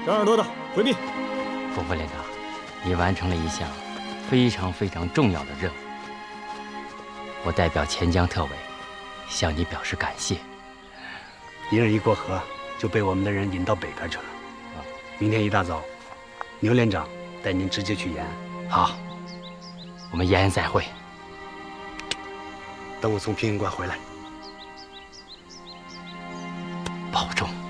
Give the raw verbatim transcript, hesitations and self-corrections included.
张耳朵的回命。 副副连长，你完成了一项非常非常重要的任务，我代表钱江特委向你表示感谢。 敌人一过河，就被我们的人引到北边去了。明天一大早，牛连长带您直接去延安。 好，我们延安再会。 等我从平云关回来， 保重。